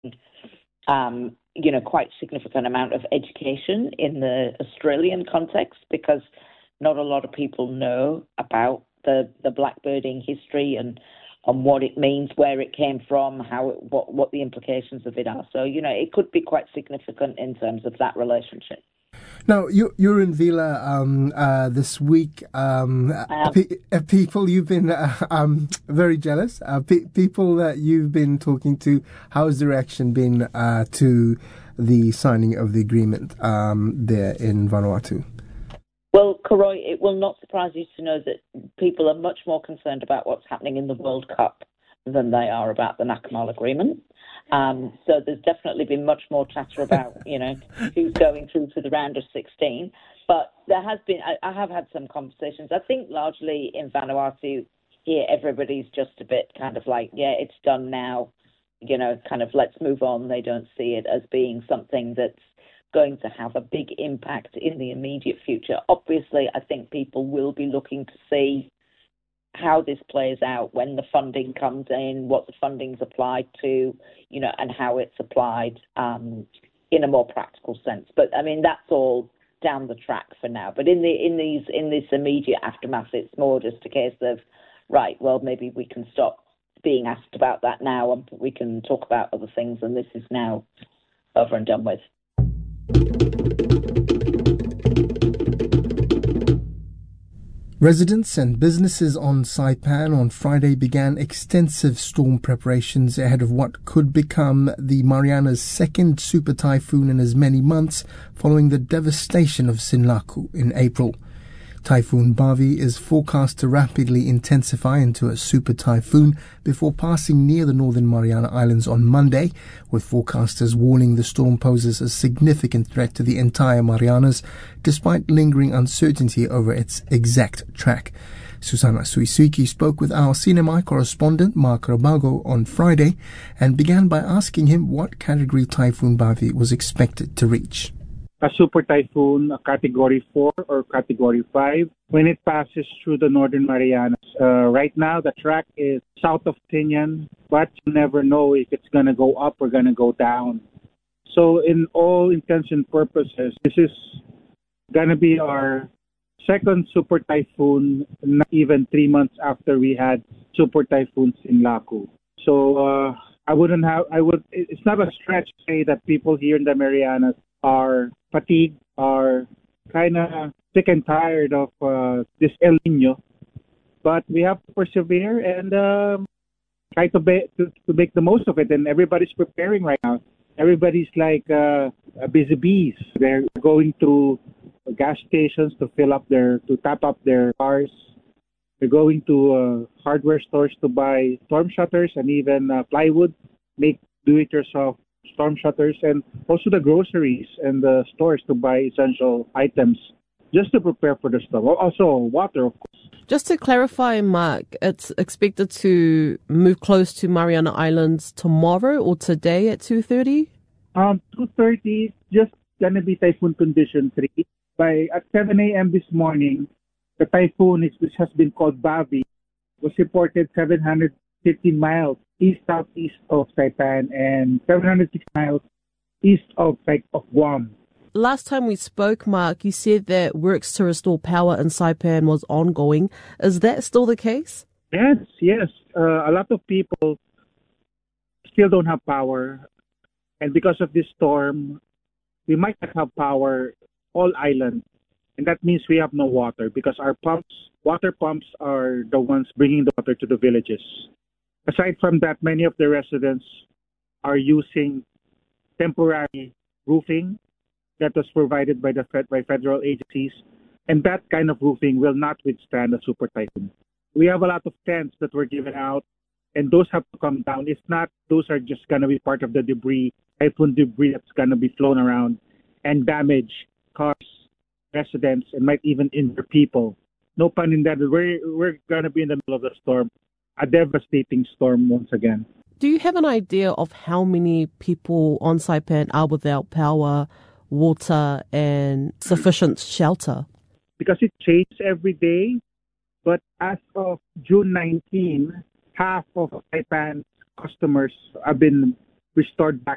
quite significant amount of education in the Australian context, because not a lot of people know about the blackbirding history and on what it means, where it came from, what the implications of it are. So, it could be quite significant in terms of that relationship. Now, you're in Vila this week. People you've been very jealous. People that you've been talking to, how has the reaction been to the signing of the agreement there in Vanuatu? Well, Karoy, it will not surprise you to know that people are much more concerned about what's happening in the World Cup than they are about the NACMAL agreement. So there's definitely been much more chatter about, who's going through to the round of 16. But there has been, I have had some conversations. I think largely in Vanuatu here, everybody's just a bit kind of like, yeah, it's done now, kind of let's move on. They don't see it as being something that's going to have a big impact in the immediate future. Obviously, I think people will be looking to see how this plays out when the funding comes in, what the funding's applied to, and how it's applied in a more practical sense. But I mean, that's all down the track for now. But in this immediate aftermath, it's more just a case of, right, well, maybe we can stop being asked about that now and we can talk about other things, and this is now over and done with. Residents and businesses on Saipan on Friday began extensive storm preparations ahead of what could become the Mariana's second super typhoon in as many months, following the devastation of Sinlaku in April. Typhoon Bavi is forecast to rapidly intensify into a super typhoon before passing near the northern Mariana Islands on Monday, with forecasters warning the storm poses a significant threat to the entire Marianas, despite lingering uncertainty over its exact track. Susana Suisuiki spoke with our CNMI correspondent Mark Rabago on Friday and began by asking him what category Typhoon Bavi was expected to reach. A super typhoon, a category 4 or category 5, when it passes through the northern Marianas. Right now, the track is south of Tinian, but you never know if it's going to go up or going to go down. So in all intents and purposes, this is going to be our second super typhoon, not even 3 months after we had super typhoons in Laku. So it's not a stretch to say that people here in the Marianas are fatigued, are kind of sick and tired of this El Nino. But we have to persevere and try to make the most of it. And everybody's preparing right now. Everybody's like busy bees. They're going to gas stations to tap up their cars. They're going to hardware stores to buy storm shutters and even plywood, make do-it-yourself storm shutters, and also the groceries and the stores to buy essential items just to prepare for the storm. Also water, of course. Just to clarify, Mark, it's expected to move close to Mariana Islands tomorrow or today at 2:30? 2:30, just going to be typhoon condition 3. At 7 a.m. this morning, the typhoon, which has been called Bavi, was reported 715 miles east-southeast of Saipan and 706 miles east of Guam. Last time we spoke, Mark, you said that works to restore power in Saipan was ongoing. Is that still the case? Yes. A lot of people still don't have power. And because of this storm, we might not have power all island. And that means we have no water because our water pumps are the ones bringing the water to the villages. Aside from that, many of the residents are using temporary roofing that was provided by federal agencies, and that kind of roofing will not withstand a super typhoon. We have a lot of tents that were given out, and those have to come down. If not, those are just going to be part of the typhoon debris that's going to be flown around and damage cars, residents, and might even injure people. No pun intended. We're going to be in the middle of the storm. A devastating storm once again. Do you have an idea of how many people on Saipan are without power, water, and sufficient shelter? Because it changes every day, but as of June 19, half of Saipan's customers have been restored back